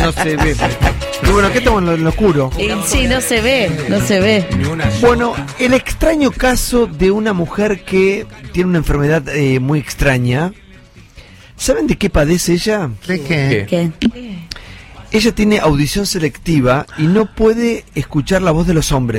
no se ve. Pero bueno, aquí estamos en lo oscuro. Sí, no se ve. Bueno, el extraño caso de una mujer que tiene una enfermedad muy extraña. ¿Saben de qué padece ella? ¿De qué? ¿Qué? Ella tiene audición selectiva y no puede escuchar la voz de los hombres.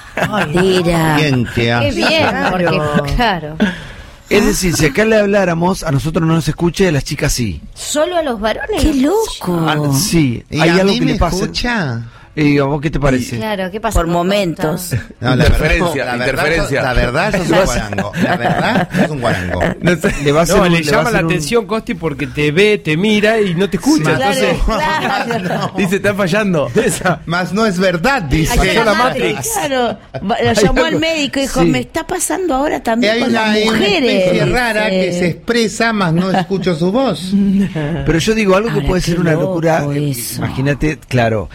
Mira. Bien, Qué bien, porque claro. Es decir, si acá le habláramos, a nosotros no nos escucha y a las chicas sí. ¿Solo a los varones? ¡Qué loco! Sí, ¿Y hay a algo mí que me le pasa. escucha? ¿A vos qué te parece? Claro, ¿qué pasa? Por momentos. No, Interferencia. La verdad, sos un guarango. La verdad, sos un guarango. Le va a hacer No, un- le le va a llama la hacer un- atención, Costi, porque te ve, te mira y no te escucha. Entonces, Claro. dice, está fallando. Esa. Más no es verdad, dice. Hay que Falló la llamar. Matrix. Claro, lo llamó al médico y dijo, Sí. me está pasando ahora también Hay con las una mujeres. especie rara que dice. se expresa, más no escucho su voz. Pero yo digo algo que Ahora, puede qué ser una loco locura. eso. Imagínate, claro,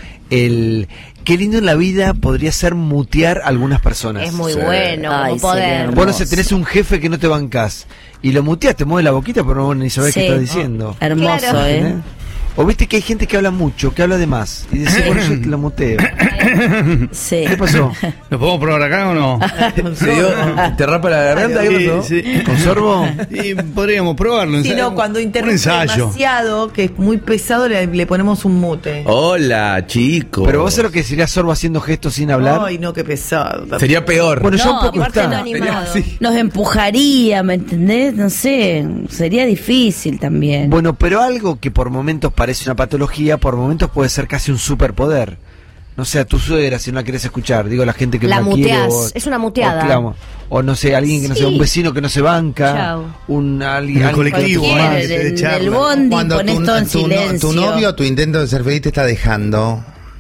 qué lindo en la vida podría ser mutear a algunas personas. Es muy Sí. bueno, Ay, como poder. sería Vos no hermoso. sé, tenés un jefe que no te bancás y lo muteas, te mueve la boquita, pero no ni sabés Sí. qué está diciendo. Hermoso, Claro. ¿Entendés? O viste que hay gente que habla mucho, que habla de más. Y decís, bueno, yo te lo muteo. Sí. ¿Qué pasó? ¿Nos podemos probar acá o no? ¿Se dio? ¿Te rapa la garganta? ¿Qué pasó? ¿Con sorbo? Y podríamos probarlo. Si no, cuando un interrumpe ensayo. demasiado, que es muy pesado, le ponemos un mute. Hola, chicos. Pero vos sabés lo que sería sorbo haciendo gestos sin hablar. Ay, no, qué pesado. Sería peor. Bueno, ya No, un poco aparte está. no animado. Nos empujaría, ¿me entendés? No sé, sería difícil también. Bueno, pero algo que por momentos parece una patología, por momentos puede ser casi un superpoder. No sé, a tu suegra, si no la querés escuchar, digo, la gente que La no la quiere. muteás, es una muteada. O, claro, o no sé, alguien que no sé, un vecino que no se banca. Chau. Alguien En el colectivo, Cualquiera, más, de en charla. el bondi Cuando pones todo en silencio. tu novio, tu intento de ser feliz te está dejando.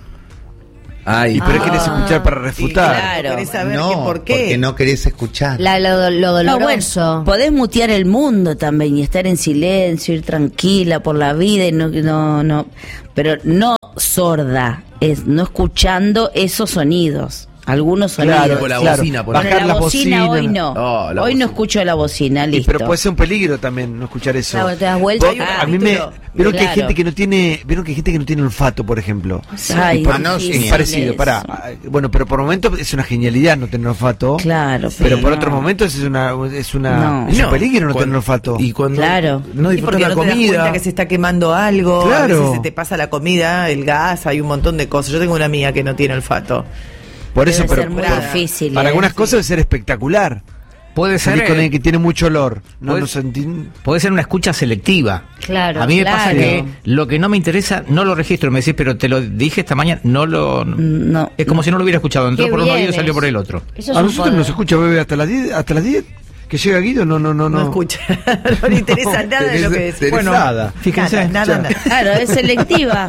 Ay, Y pero querés escuchar para refutar. claro. ¿Querés saber No, que por qué? porque no querés escuchar. Lo No, bueno, doloroso. podés mutear el mundo también y estar en silencio, ir tranquila por la vida y no, pero no sorda, es no escuchando esos sonidos, algunos sonidos. Claro, Con la claro. bocina, por Bajar Bueno, la la bocina bocina. hoy no. Oh, la hoy bocina. no escucho la bocina, Y, listo. pero puede ser un peligro también no escuchar eso. Claro, te das vuelta Vos- y a mí me capítulo. vieron que hay Claro. gente que no tiene, vieron que hay gente que no tiene olfato, por ejemplo. Ay, Ah, no, Es difícil parecido, eso. pará. Bueno, pero por momentos es una genialidad no tener olfato. Claro, Pero por no. otros momentos es un No. peligro no tener olfato. Y cuando Claro. no Sí, disfrutas porque la no te das comida. cuenta que se está quemando algo, Claro. a veces se te pasa la comida, el gas, hay un montón de cosas. Yo tengo una amiga que no tiene olfato. Por eso, Debe pero ser muy por- difícil. para ¿eh? algunas cosas debe ser espectacular. Puede ser, Salir con alguien que tiene mucho olor. No, puede- no sentí- puede ser una escucha selectiva. Claro. A mí me claro. pasa que lo que no me interesa no lo registro. Me decís, pero te lo dije esta mañana, No. Es como si no lo hubiera escuchado. Entró Qué por un bien oído y salió eso. por el otro. Eso es A un nosotros poder. nos escucha bebé hasta las 10, que llega Guido, no. No escucha, no le interesa nada de lo que decís. Bueno, nada. Fíjense. Nada. Claro, es selectiva.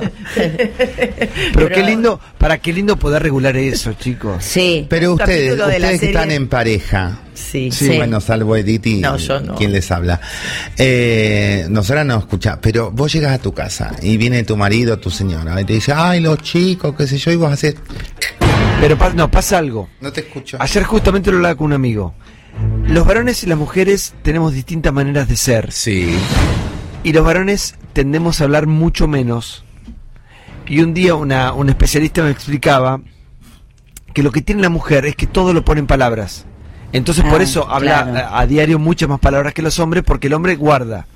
Pero qué lindo, qué lindo poder regular eso, chicos. Sí. Pero Un ustedes capítulo de la que están serie. en pareja. Sí. Sí. Bueno, salvo Edith y No, yo no. quien les habla. Nosotras no escucha, pero vos llegas a tu casa y viene tu marido, tu señora, y te dice, ay, los chicos, qué sé yo, y vos haces, Pero pasa algo. no te escucho. Ayer justamente lo hablaba con un amigo. Los varones y las mujeres tenemos distintas maneras de ser. Sí. Y los varones tendemos a hablar mucho menos. Y un día un especialista me explicaba que lo que tiene la mujer es que todo lo pone en palabras. Entonces por eso habla claro. a diario muchas más palabras que los hombres, porque el hombre guarda.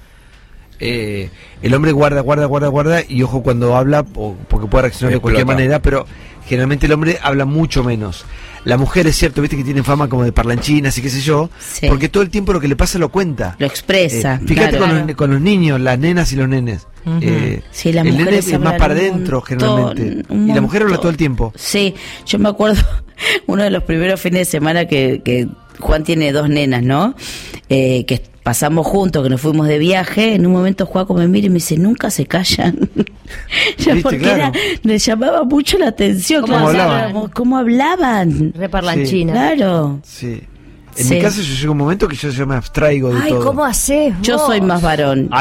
El hombre guarda, y ojo cuando habla, porque puede reaccionar de cualquier Explota. manera, pero generalmente el hombre habla mucho menos. La mujer es cierto, viste que tiene fama como de parlanchinas y qué sé yo, Sí. porque todo el tiempo lo que le pasa lo cuenta. Lo expresa. Fíjate claro. con los niños, las nenas y los nenes. Sí, las el nene mujeres es más hablan para un adentro montón, generalmente. un Y la mujer habla montón. todo el tiempo. Sí, yo me acuerdo uno de los primeros fines de semana que Juan tiene dos nenas, ¿no? Que pasamos juntos, que nos fuimos de viaje. En un momento Juaco me mira y me dice, nunca se callan. Ya, ¿Viste? porque Claro. le llamaba mucho la atención. ¿Cómo claro, hablaban? sabíamos ¿Cómo hablaban? Reparlanchina. Claro. Sí. En Sí. mi caso yo llego a un momento que yo me abstraigo de Ay, todo. ¿cómo haces Yo vos? soy más varón.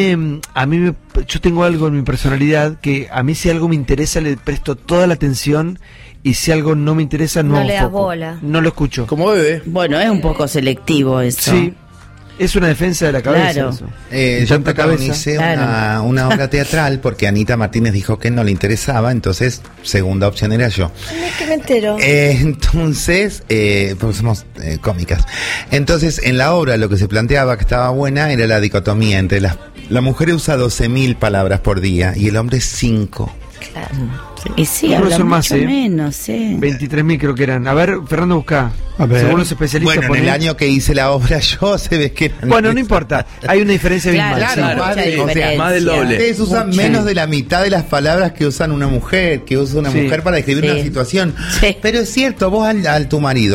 Yo tengo algo en mi personalidad que a mí si algo me interesa le presto toda la atención, y si algo no me interesa no No le das enfoco. bola. No lo escucho. Como bebé. Bueno, es un poco selectivo eso. Sí. Es una defensa de la cabeza. Claro. Eso. Yo Tanta protagonicé cabeza. una obra teatral porque Anita Martínez dijo que no le interesaba, entonces segunda opción era yo. Que me entero. Entonces, porque somos cómicas. Entonces, en la obra lo que se planteaba que estaba buena era la dicotomía entre la mujer usa 12.000 palabras por día y el hombre 5. Claro. Y sí, Yo creo que habla son más, mucho ¿eh? menos, 23.000 creo que eran. A ver, Fernando, busca. A ver. Según los especialistas. Bueno, en el año que hice la obra yo se ve que eran Bueno, no importa. Hay una diferencia Claro, abismal. Claro, sí. más mucha de- o sea, diferencia. más del doble. Ustedes usan Mucha. menos de la mitad de las palabras que usa una mujer Sí. para describir Sí. una situación. Sí. Pero es cierto, vos al tu marido,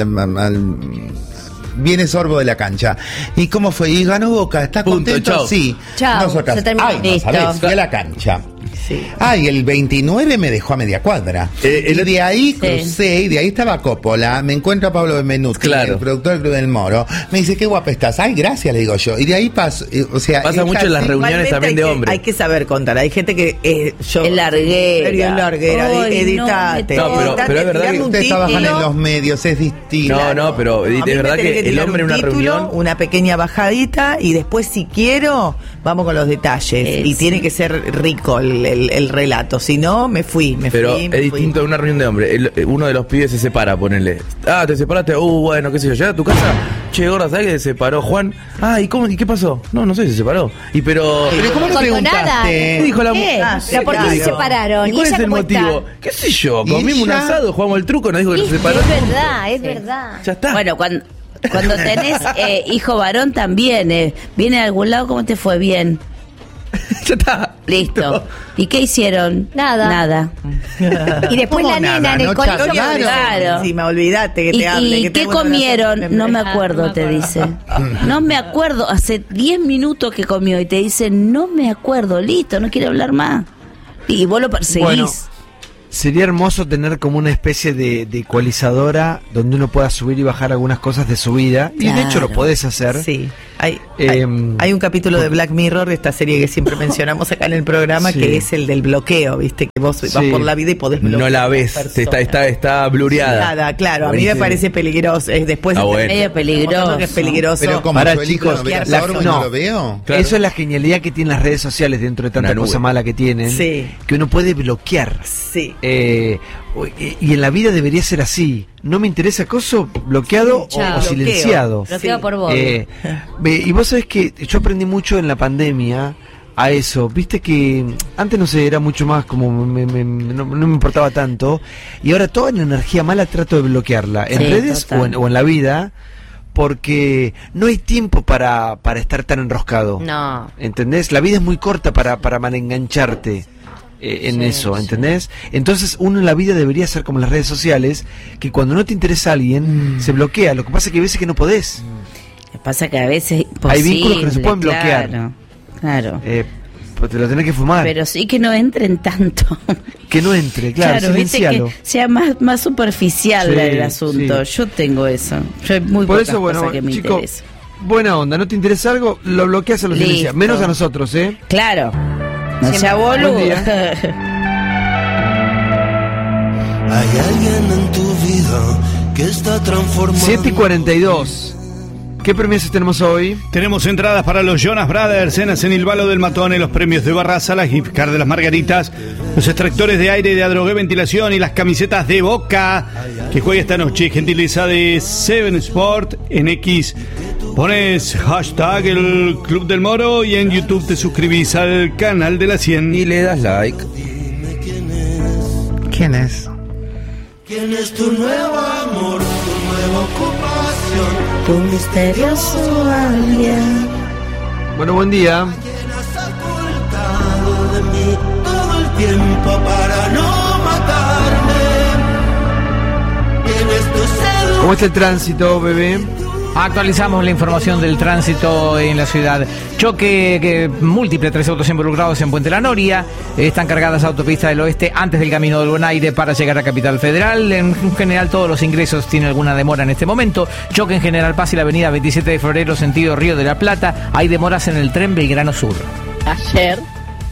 viene Sorbo de la cancha. ¿Y cómo fue? ¿Y ganó Boca? ¿Está Punto, contento? chao. Sí. Chao, Nosotras, se terminó. ay, no Listo. sabés, fui a la cancha. Sí. Ay, el 29 me dejó a media cuadra. Y de ahí crucé, y de ahí estaba Coppola. Me encuentro a Pablo Benvenuti, Claro. el productor del Club del Moro. Me dice, qué guapa estás. Ay, gracias, le digo yo. Y de ahí paso, o sea... Pasa es mucho en las así. reuniones Igualmente también de hombres. Hay que saber contar. Hay gente que yo. Es larguera. Es larguera. Ay, Editate. no, pero es verdad tirame que un Ustedes trabajan en título. los medios, es distinto. No, pero A mí es me verdad tenés que el tirar hombre en un una título, reunión... una pequeña bajadita y después, si quiero, vamos con los detalles. Y Sí. tiene que ser rico el relato. Si no, me fui. Pero es distinto en una reunión de hombres. Uno de los pibes se separa, ponele. Ah, te separaste. Bueno, qué sé yo. Llega a tu casa. Che, gorda, ¿sabes que se separó Juan? Ah, ¿y cómo? ¿Y qué pasó? No sé, se separó. Pero ¿Pero cómo le No contó preguntaste? nada. ¿qué dijo la ¿Qué? mujer? ¿Pero por qué se separaron? ¿Y cuál ¿Y es ella el cómo motivo? está? ¿Qué sé yo? ¿Y Comimos un ella? asado, jugamos al truco, nos dijo que se Es separó. verdad, es verdad. Ya está. Bueno, cuando tenés hijo varón también, viene a algún lado, ¿cómo te fue? Bien. Ya está. Listo. ¿Y qué hicieron? Nada. Y después ¿Cómo la nena nada? en el No colegio. charlaron. Claro. Encima, olvídate que ¿Y, te hable. y que qué tengo una comieron? relación No me siempre. acuerdo, te dice. No me acuerdo. Hace 10 minutos que comió y te dice, no me acuerdo. Listo, no quiere hablar más. Y vos lo perseguís. Bueno, sería hermoso tener como una especie de ecualizadora donde uno pueda subir y bajar algunas cosas de su vida. Y de hecho Claro. lo podés hacer. Sí. Hay Em, un capítulo de Black Mirror, de esta serie que siempre mencionamos acá en el programa, Sí. que es el del bloqueo, ¿viste? Que vos vas Sí. por la vida y podés bloquear. No la ves. a persona. Está blureada. Nada, claro. A mí Buenísimo. me parece peligroso. Después Ah, bueno. Medio peligroso. Que es peligroso. Pero como Para, yo elijo chicos, no ver a la- Sorbo y no. no lo veo. Claro. Eso es la genialidad que tienen las redes sociales dentro de tanta Una nube. cosa mala que tienen. Sí. Que uno puede bloquear. Sí. Y en la vida debería ser así. No me interesa acoso, bloqueado Sí, chao. o silenciado. Bloqueado por vos. Y vos sabés que yo aprendí mucho en la pandemia a eso. Viste que antes no sé, era mucho más como no me importaba tanto. Y ahora toda la energía mala trato de bloquearla. En Sí, redes total. o en la vida. Porque no hay tiempo para estar tan enroscado. No. ¿Entendés? La vida es muy corta para engancharte en eso, ¿entendés? Entonces uno en la vida debería ser como las redes sociales, que cuando no te interesa a alguien, se bloquea. Lo que pasa es que hay veces que no podés. Lo que pasa que a veces es Hay vínculos que no se imposible, pueden bloquear. Claro. Pues te lo tenés que fumar. Pero sí que no entren tanto. Que no entre, claro, viste silencialo. que sea más superficial Sí, el asunto. sí. Yo tengo eso. Yo hay muy Por pocas eso, bueno, cosas que me chico, interesa. buena onda, no te interesa algo, lo bloqueas o lo Listo. silencias. Menos a nosotros, ¿eh? Claro. No Siempre. sea boludo. Buen Hay alguien en tu vida que está transformando. 7:42. ¿Qué premios tenemos hoy? Tenemos entradas para los Jonas Brothers, cenas en el Balo del Matone, los premios de Barraza, la gift card de las Margaritas, los extractores de aire de Adrogué Ventilación y las camisetas de Boca que juega esta noche, gentileza de Seven Sport en X. Pones hashtag el Club del Moro y en YouTube te suscribís al canal de la 100 Y le das like. ¿Quién es? ¿Quién es tu nuevo amor, tu nueva ocupación? Tu misterioso alguien. Bueno, buen día. Has ocultado de mí todo el tiempo para no matarme. ¿Quién es tu cedo? ¿Cómo está el tránsito, bebé? Actualizamos la información del tránsito en la ciudad. Choque múltiple, 3 autos involucrados en Puente La Noria. Están cargadas autopista del oeste antes del Camino del Buen Aire para llegar a Capital Federal. En general todos los ingresos tienen alguna demora en este momento. Choque en General Paz y la avenida 27 de febrero sentido Río de la Plata. Hay demoras en el tren Belgrano Sur. Ayer.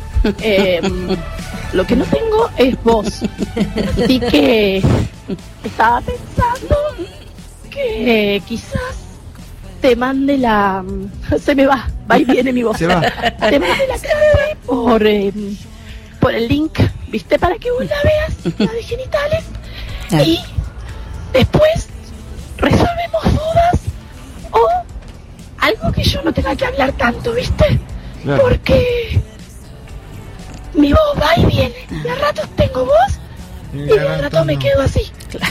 Lo que no tengo es voz. Así que estaba pensando que quizás te mande la... Se me va y viene mi voz. Se va. Te mande la clave por el link, ¿viste? Para que vos la veas, la de genitales. Y después resolvemos dudas o algo que yo no tenga que hablar tanto, ¿viste? Claro. Porque mi voz va y viene. Y a ratos tengo voz y a ratos me quedo así. Claro.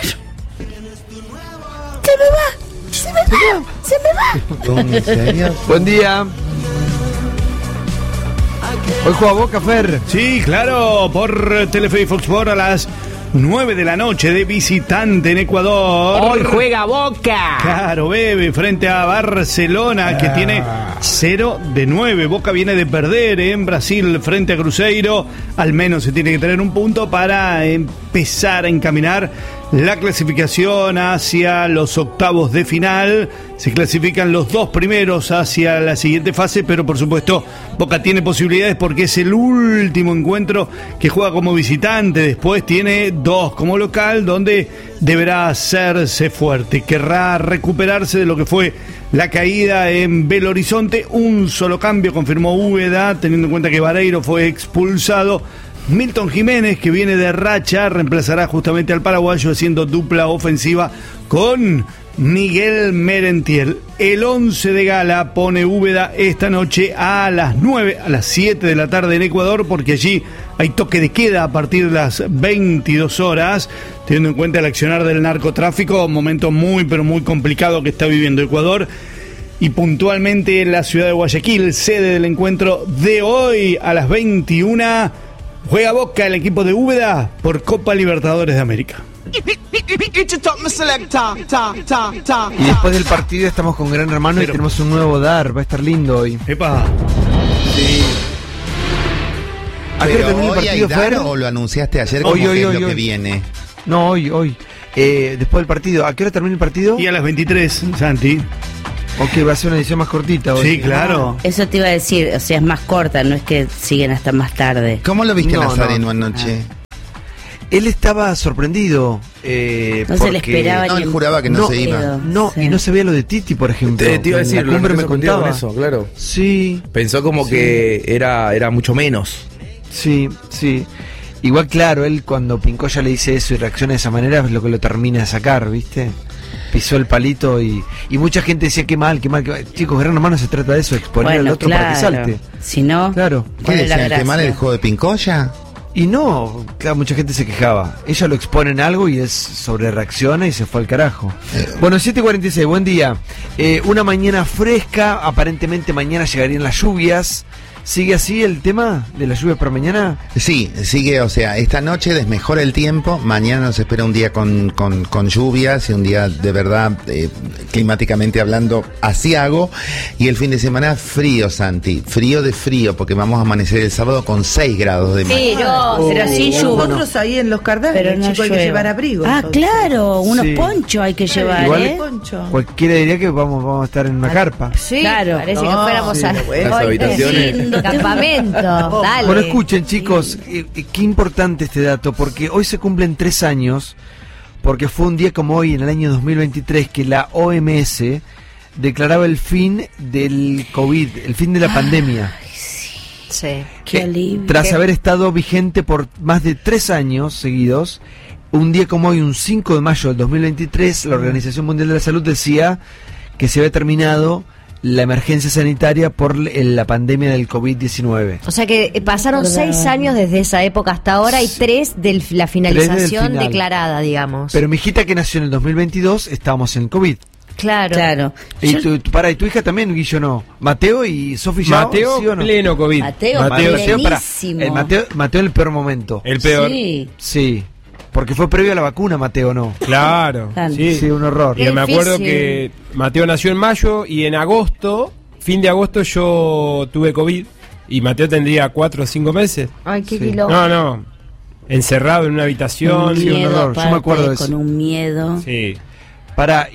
Se me va. ¿En serio? Buen día. Hoy juega Boca, Fer. Sí, claro, por Telefe y Fox Sport a las 9 de la noche de visitante en Ecuador. Hoy juega Boca. Claro, bebe, frente a Barcelona, que tiene 0-9. Boca viene de perder en Brasil frente a Cruzeiro. Al menos se tiene que tener un punto para empezar a encaminar la clasificación hacia los octavos de final. Se clasifican los dos primeros hacia la siguiente fase, pero por supuesto Boca tiene posibilidades porque es el último encuentro que juega como visitante. Después tiene 2 como local, donde deberá hacerse fuerte. Querrá recuperarse de lo que fue la caída en Belo Horizonte. Un solo cambio confirmó Úbeda, teniendo en cuenta que Vareiro fue expulsado. Milton Jiménez, que viene de racha, reemplazará justamente al paraguayo haciendo dupla ofensiva con Miguel Merentiel. El 11 de gala pone Úbeda esta noche a las 9, a las 7 de la tarde en Ecuador, porque allí hay toque de queda a partir de las 22 horas, teniendo en cuenta el accionar del narcotráfico, un momento muy pero muy complicado que está viviendo Ecuador. Y puntualmente en la ciudad de Guayaquil, sede del encuentro de hoy a las 21, juega Boca, el equipo de Úbeda, por Copa Libertadores de América. Y después del partido estamos con Gran Hermano y tenemos un nuevo DAR. Va a estar lindo hoy. ¡Epa! Sí. ¿A qué hora ¿Pero termina el hoy hay partido, dar Fer? o lo anunciaste ayer como Hoy, que hoy, es hoy, lo que hoy. viene? No, hoy. Después del partido. ¿A qué hora termina el partido? Y a las 23, Santi. Ok, va a ser una edición más cortita hoy. Sí, claro. Eso te iba a decir, o sea, es más corta, no es que siguen hasta más tarde. ¿Cómo lo viste No, Nazareno no. anoche? Él estaba sorprendido. No se le esperaba No, ni él en juraba que no se iba. pedo. No, Sí. y no se veía lo de Titi, por ejemplo. Te iba a decir, En la cumbre me contaba. con eso, claro. Sí, Pensó como que era mucho menos. sí. Igual, claro, él cuando Pincoya le dice eso y reacciona de esa manera es lo que lo termina de sacar, ¿viste? Pisó el palito y mucha gente decía qué mal. Chicos, Gran Hermano se trata de eso, exponer al otro para que salte. Si no, Claro. ¿Qué ¿cuál es la decían? ¿Qué mal gracia? el juego de Pincoya? Y no, claro, mucha gente se quejaba. Ella lo expone en algo y es sobre reacciona y se fue al carajo. Bueno, 7:46, buen día. Una mañana fresca, aparentemente mañana llegarían las lluvias. ¿Sigue así el tema de la lluvia para mañana? Sí, sigue, o sea, esta noche desmejora el tiempo, mañana nos espera un día con lluvias y un día de verdad, climáticamente hablando, asiago, y el fin de semana frío, Santi, frío de frío, porque vamos a amanecer el sábado con 6 grados de máxima. pero sin lluvia. Nosotros ahí en los Cardales, Pero no chicos, hay que llueva. llevar abrigo. Ah, entonces. claro, unos Sí. ponchos hay que llevar, Igual- ¿eh? Poncho. Cualquiera diría que vamos a estar en una carpa. Sí, Claro. parece que No, fuéramos sí, a bueno. Las Ay, habitaciones. lindo, campamento. Dale. Bueno, escuchen, chicos, qué importante este dato, porque hoy se cumplen 3 años, porque fue un día como hoy, en el año 2023, que la OMS declaraba el fin del COVID, el fin de la pandemia. Sí. Qué alivio. Tras haber estado vigente por más de 3 años seguidos, un día como hoy, un 5 de mayo del 2023, la Organización Mundial de la Salud decía que se había terminado la emergencia sanitaria por la pandemia del COVID-19. O sea que pasaron 6 años desde esa época hasta ahora y 3 de la finalización final. declarada, digamos. Pero mi hijita que nació en el 2022, estábamos en el COVID. Claro. Claro. Y Yo- y tu hija también, Guillo, no. Mateo y Sofi ya. Mateo, ¿sí o no? pleno COVID. Mateo, Mateo, pará. plenísimo. Mateo en el peor momento. El peor. Sí. Sí. Porque fue previo a la vacuna, Mateo, ¿no? Claro. Claro. Sí. Sí, un horror. Y Qué me acuerdo difícil. que Mateo nació en mayo y en agosto, fin de agosto, yo tuve COVID y Mateo tendría 4 o 5 meses. Ay, qué Sí. quilombo. No. Encerrado en una habitación. Un sí, un miedo, horror. Yo me aparte, acuerdo de eso. con un miedo. Sí. Pará,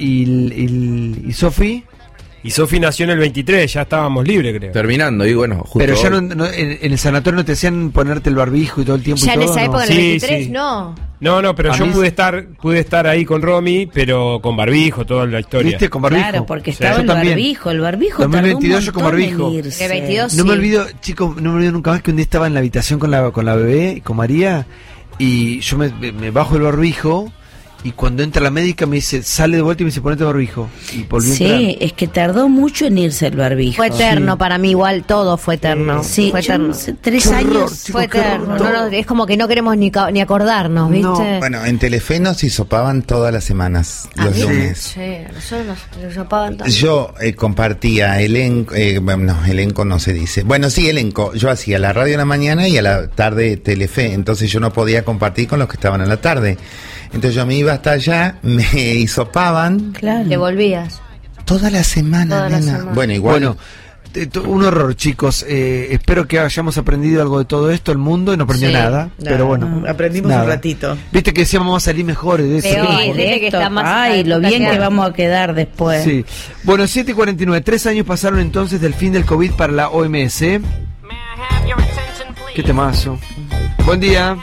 ¿y Sofi? Y Sofi nació en el 23, ya estábamos libres, creo. Terminando, y bueno, justo Pero ya hoy. en el sanatorio no te hacían ponerte el barbijo y todo el tiempo Ya y en todo, esa ¿no? época, en el Sí, 23, sí. no. No, pero A yo mí- pude estar ahí con Romy, pero con barbijo, toda la historia. ¿Viste? Con barbijo. Claro, porque Sí. estaba Yo el también. barbijo. El barbijo 2022 yo con tardó un barbijo. montón en irse. El 22 No sí. me olvido, chicos, no me olvido nunca más que un día estaba en la habitación con la bebé y con María y yo me bajo el barbijo y cuando entra la médica me dice, sale de vuelta y me dice, ponete barbijo. Y volví a entrar. Sí, es que tardó mucho en irse el barbijo. Fue eterno para mí, igual todo fue eterno. Sí, fue yo eterno. no sé, 3 Qué horror, años. chicos, Fue qué eterno. horror. No, es como que no queremos ni acordarnos, ¿viste? Bueno, en Telefe nos hisopaban todas las semanas, A los mí, lunes. Sí, nosotros nos sopaban tanto. Yo compartía elenco, no, elenco no se dice. Bueno, sí, elenco. Yo hacía la radio en la mañana y a la tarde Telefe, entonces yo no podía compartir con los que estaban en la tarde. Entonces yo me iba hasta allá, me hisopaban Claro. Te volvías. toda la semana, Toda la nena. semana. Bueno, igual. Bueno, un horror, chicos. Espero que hayamos aprendido algo de todo esto, el mundo, y no aprendió Sí, nada. Pero bueno, aprendimos nada. un ratito. Viste que decíamos vamos a salir mejores de eso. Peor. Sí, Dice de que esto. está más Ay, lo bien que taqueado. vamos a quedar después. Sí. Bueno, 7:49. 3 años pasaron entonces del fin del COVID para la OMS. Qué temazo. Buen día.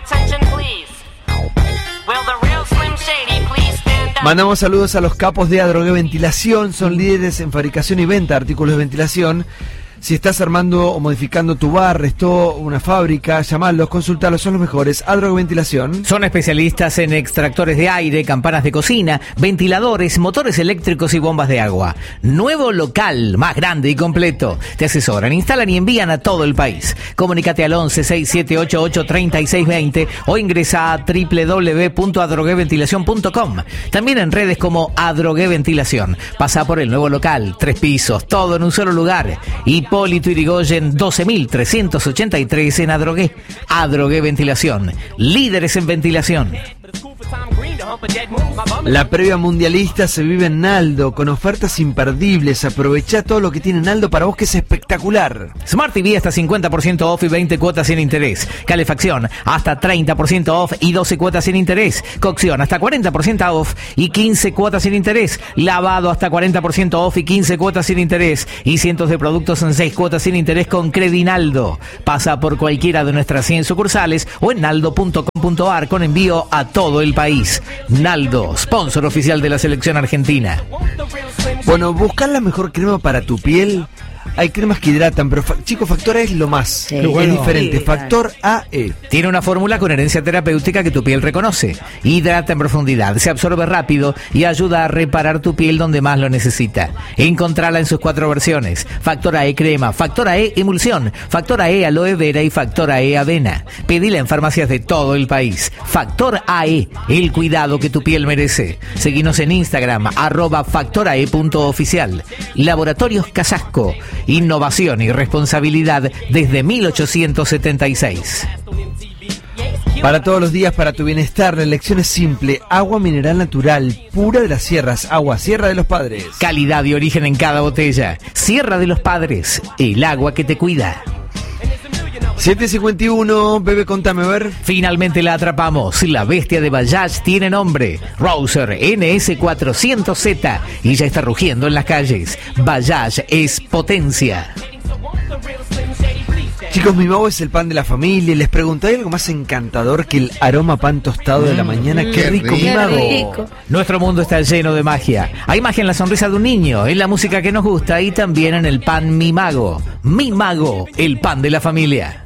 Mandamos saludos a los capos de Adrogué Ventilación. Son líderes en fabricación y venta de artículos de ventilación. Si estás armando o modificando tu bar, resto, una fábrica, llamalos, consultalos, son los mejores. Adrogué Ventilación. Son especialistas en extractores de aire, campanas de cocina, ventiladores, motores eléctricos y bombas de agua. Nuevo local, más grande y completo. Te asesoran, instalan y envían a todo el país. Comunícate al 11-6788-3620 o ingresa a www.adrogueventilacion.com. También en redes como Adrogué Ventilación. Pasa por el nuevo local, 3 pisos, todo en un solo lugar. Hipólito Yrigoyen 12.383 en Adrogué. Adrogué Ventilación, líderes en ventilación. La previa mundialista se vive en Naldo con ofertas imperdibles. Aprovecha todo lo que tiene Naldo para vos, que es espectacular. Smart TV hasta 50% off y 20 cuotas sin interés. Calefacción hasta 30% off y 12 cuotas sin interés. Cocción hasta 40% off y 15 cuotas sin interés. Lavado hasta 40% off y 15 cuotas sin interés. Y cientos de productos en 6 cuotas sin interés con Credinaldo. Pasa por cualquiera de nuestras 100 sucursales o en naldo.com.ar con envío a todo el país. Naldo, sponsor oficial de la selección argentina. Bueno, buscar la mejor crema para tu piel. Hay cremas que hidratan, pero chicos, Factor A es lo más. Sí. Es Bueno. diferente. Sí, Factor AE. Tiene una fórmula con herencia terapéutica que tu piel reconoce. Hidrata en profundidad, se absorbe rápido y ayuda a reparar tu piel donde más lo necesita. Encontrala en sus 4 versiones: Factor AE crema, Factor AE emulsión, Factor AE aloe vera y Factor AE avena. Pedila en farmacias de todo el país. Factor AE, el cuidado que tu piel merece. Seguinos en Instagram, @factorae.oficial. Laboratorios Casasco. Innovación y responsabilidad desde 1876. Para todos los días, para tu bienestar, la elección es simple. Agua mineral natural, pura de las sierras. Agua Sierra de los Padres. Calidad y origen en cada botella. Sierra de los Padres, el agua que te cuida. 7:51, bebé, contame, a ver. Finalmente la atrapamos. La bestia de Bajaj tiene nombre. Rouser NS400Z. Y ya está rugiendo en las calles. Bajaj es potencia. Chicos, mi mago es el pan de la familia. Les pregunté, ¿hay algo más encantador que el aroma pan tostado de la mañana? ¡Qué rico, mi mago! rico. Nuestro mundo está lleno de magia. Hay magia en la sonrisa de un niño, en la música que nos gusta y también en el pan Mi Mago. Mi Mago, el pan de la familia.